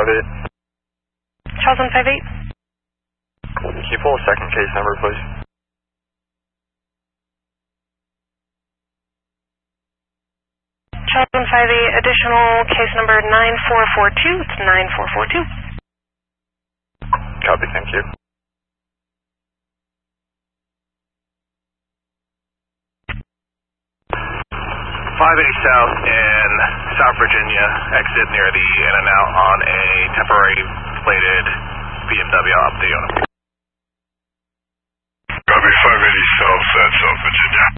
58. Charles 158. Can you pull a second case number, please? Charles 158, additional case number 9442. It's 9442. Copy, thank you. 580 South in South Virginia, exit near the in and out on a temporary plated BMW. I'll update you on it. Copy 580 South, South Virginia.